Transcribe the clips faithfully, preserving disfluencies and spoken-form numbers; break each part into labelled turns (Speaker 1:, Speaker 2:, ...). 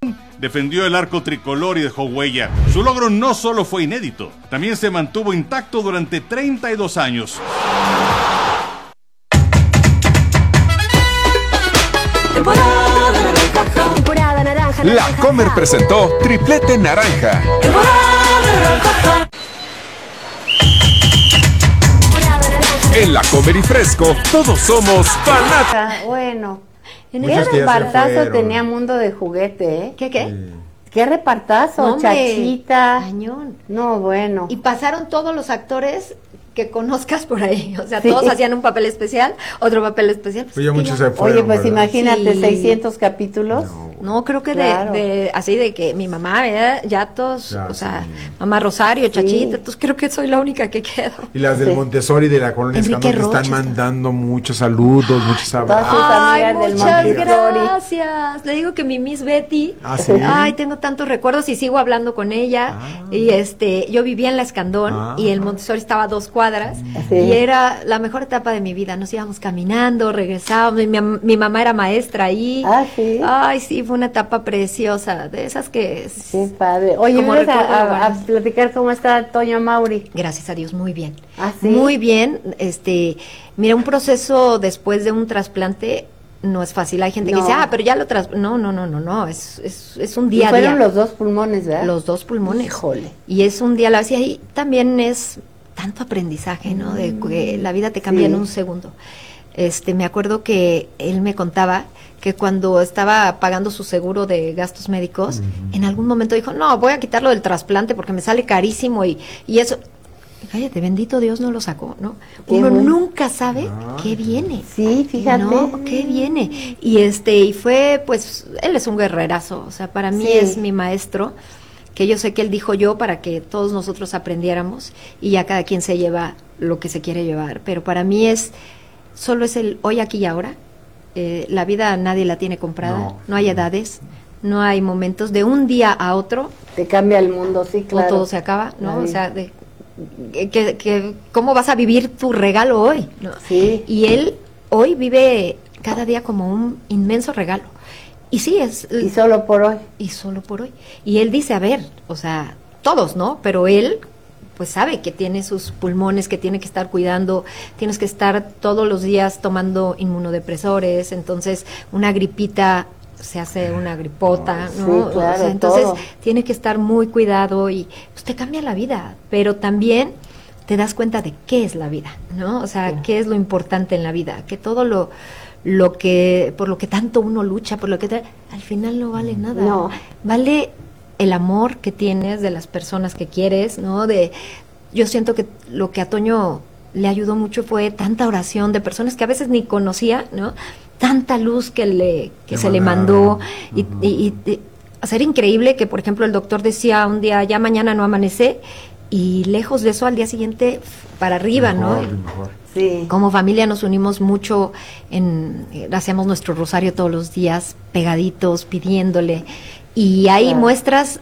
Speaker 1: defendió el arco tricolor y dejó huella. Su logro no solo fue inédito, también se mantuvo intacto durante treinta y dos años.
Speaker 2: Temporada naranja. Temporada naranja.
Speaker 3: La Comer presentó Triplete Naranja. En La Comer y Fresco, todos somos fanáticos.
Speaker 4: Bueno, qué
Speaker 5: Muchos que ya se
Speaker 4: repartazo
Speaker 5: fueron.
Speaker 4: tenía Mundo de Juguete, ¿eh?
Speaker 6: ¿Qué, qué?
Speaker 5: Sí.
Speaker 4: Qué repartazo,
Speaker 6: No, hombre,
Speaker 4: Chachita.
Speaker 6: cañón.
Speaker 4: No, bueno.
Speaker 6: Y pasaron todos los actores que conozcas por ahí, o sea,
Speaker 4: Sí.
Speaker 6: todos hacían un papel especial, otro papel especial. Pues
Speaker 5: Oye,
Speaker 6: es que
Speaker 5: muchos
Speaker 6: ya-
Speaker 5: se fueron.
Speaker 4: Oye, pues
Speaker 5: ¿verdad?
Speaker 4: imagínate,
Speaker 6: Sí.
Speaker 4: seiscientos capítulos.
Speaker 5: No.
Speaker 6: No, creo que de,
Speaker 4: Claro.
Speaker 6: de- así de que mi mamá, ¿verdad? Ya todos,
Speaker 5: Ya,
Speaker 6: o sea,
Speaker 5: sí.
Speaker 6: mamá Rosario, Chachita,
Speaker 4: Sí.
Speaker 6: entonces creo que soy la única que quedo.
Speaker 5: Y las del
Speaker 4: Sí.
Speaker 5: Montessori de la colonia
Speaker 6: Enrique
Speaker 5: Escandón te están
Speaker 6: Rocha está.
Speaker 5: mandando muchos saludos, muchos
Speaker 4: Todas
Speaker 5: abrazos.
Speaker 4: sus
Speaker 6: Ay,
Speaker 4: amigas del
Speaker 6: muchas
Speaker 4: Montessori.
Speaker 6: gracias. Le digo que mi Miss Betty,
Speaker 5: Ah, ¿sí?
Speaker 6: ay, tengo tantos recuerdos y sigo hablando con ella.
Speaker 5: Ah.
Speaker 6: Y este, yo vivía en la Escandón
Speaker 5: Ah.
Speaker 6: y el Montessori estaba a dos cuadras
Speaker 4: Sí.
Speaker 6: y era la mejor etapa de mi vida. Nos íbamos caminando, regresábamos. Mi, mam- mi mamá era maestra ahí.
Speaker 4: Ah, sí.
Speaker 6: Ay, sí, fue una etapa preciosa, de esas que es-
Speaker 4: Qué padre. Oye,
Speaker 6: Como
Speaker 4: vienes a,
Speaker 6: recuerdo,
Speaker 4: a- a
Speaker 6: bueno.
Speaker 4: platicar cómo está Toño Mauri.
Speaker 6: Gracias a Dios, muy bien.
Speaker 4: ¿Ah, sí?
Speaker 6: Muy bien. Este, mira, un proceso después de un trasplante no es fácil. Hay gente
Speaker 4: No.
Speaker 6: que dice, ah, pero ya lo tras... No, no, no, no, no. Es, es, es un
Speaker 4: Y
Speaker 6: día a
Speaker 4: fueron
Speaker 6: día.
Speaker 4: los dos pulmones, ¿verdad?
Speaker 6: Los dos pulmones.
Speaker 4: Híjole.
Speaker 6: Y es un día a la vez. Y ahí también es tanto aprendizaje, ¿no? De que la vida te cambia
Speaker 4: Sí.
Speaker 6: en un segundo. Este, me acuerdo que él me contaba que cuando estaba pagando su seguro de gastos médicos, en algún momento dijo, no, voy a quitarlo del trasplante porque me sale carísimo y, y eso. Cállate, bendito Dios no lo sacó, ¿no?
Speaker 4: Qué
Speaker 6: Uno
Speaker 4: bueno.
Speaker 6: nunca sabe
Speaker 5: Ah.
Speaker 6: qué viene.
Speaker 4: Sí, fíjate.
Speaker 6: No, qué viene. Y este, y fue, pues, él es un guerrerazo, o sea, para mí
Speaker 4: Sí.
Speaker 6: es mi maestro, que yo sé que él dijo yo para que todos nosotros aprendiéramos y ya cada quien se lleva lo que se quiere llevar, pero para mí es, solo es el hoy, aquí y ahora. Eh, la vida nadie la tiene comprada,
Speaker 5: No.
Speaker 6: no, hay edades, no hay momentos, de un día a otro
Speaker 4: Te cambia el mundo, sí, claro.
Speaker 6: todo se acaba, ¿no?
Speaker 4: La
Speaker 6: O
Speaker 4: vida.
Speaker 6: sea, de, que, que, ¿cómo vas a vivir tu regalo hoy? ¿no?
Speaker 4: Sí.
Speaker 6: Y él hoy vive cada día como un inmenso regalo. Y sí, es...
Speaker 4: Y solo por hoy.
Speaker 6: y solo por hoy. Y él dice, a ver, o sea, todos, ¿no? Pero él, pues sabe que tiene sus pulmones, que tiene que estar cuidando, tienes que estar todos los días tomando inmunodepresores, entonces una gripita se hace una gripota,
Speaker 4: Sí,
Speaker 6: ¿no?
Speaker 4: claro,
Speaker 6: O sea, entonces
Speaker 4: todo.
Speaker 6: tiene que estar muy cuidado y pues te cambia la vida, pero también te das cuenta de qué es la vida, ¿no? O sea,
Speaker 4: Sí.
Speaker 6: qué es lo importante en la vida, que todo lo lo que por lo que tanto uno lucha, por lo que te- al final no vale nada.
Speaker 4: No.
Speaker 6: Vale el amor que tienes de las personas que quieres, ¿no? De yo siento que lo que a Toño le ayudó mucho fue tanta oración de personas que a veces ni conocía, ¿no? Tanta luz que le que
Speaker 5: Que
Speaker 6: se le
Speaker 5: mandaron.
Speaker 6: mandó y,
Speaker 5: Ujú.
Speaker 6: y, y- y- o sea, era increíble que, por ejemplo, el doctor decía un día, ya mañana no amanece, y lejos de eso, al día siguiente, para arriba,
Speaker 5: Mejor,
Speaker 6: ¿no?
Speaker 5: mejor.
Speaker 4: Sí.
Speaker 6: Como familia nos unimos mucho, en, eh, hacíamos nuestro rosario todos los días, pegaditos, pidiéndole, y hay
Speaker 4: Claro.
Speaker 6: muestras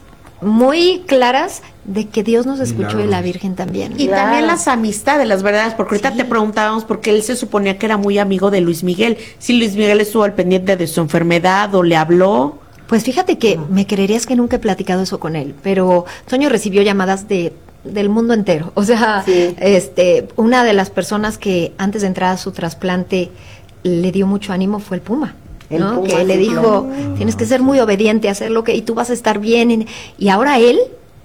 Speaker 6: muy claras de que Dios nos escuchó y la
Speaker 5: Milagros.
Speaker 6: Virgen también.
Speaker 7: Y
Speaker 4: Claro.
Speaker 7: también las amistades, las verdades, porque ahorita
Speaker 6: Sí.
Speaker 7: te preguntábamos porque él se suponía que era muy amigo de Luis Miguel. Si Luis Miguel estuvo al pendiente de su enfermedad o le habló.
Speaker 6: Pues fíjate que me creerías que nunca he platicado eso con él, pero Toño recibió llamadas de del mundo entero. O sea,
Speaker 4: Sí.
Speaker 6: este, una de las personas que antes de entrar a su trasplante le dio mucho ánimo fue el Puma.
Speaker 4: El
Speaker 6: ¿no?
Speaker 4: Puma,
Speaker 6: Que le
Speaker 4: sí,
Speaker 6: dijo,
Speaker 4: claro.
Speaker 6: tienes que ser muy obediente, hacer lo que, y tú vas a estar bien. Y, y ahora él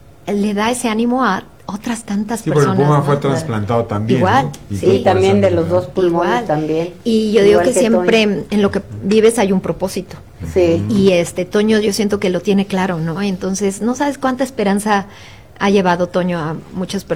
Speaker 6: le da ese ánimo a otras tantas
Speaker 5: Sí, porque el
Speaker 6: personas.
Speaker 5: Puma
Speaker 6: ¿no?
Speaker 5: fue trasplantado también.
Speaker 6: Igual,
Speaker 5: ¿no? Y
Speaker 6: sí,
Speaker 5: fue
Speaker 4: Y
Speaker 5: por
Speaker 4: también
Speaker 5: esa
Speaker 4: de los
Speaker 5: enfermedad.
Speaker 4: dos pulmones
Speaker 6: Igual.
Speaker 4: también.
Speaker 6: Y yo digo
Speaker 4: Igual
Speaker 6: que, siempre
Speaker 4: Toño.
Speaker 6: en lo que vives hay un propósito.
Speaker 4: Sí.
Speaker 6: Y este Toño yo siento que lo tiene claro, ¿no? Entonces, no sabes cuánta esperanza ha llevado Toño a muchas personas.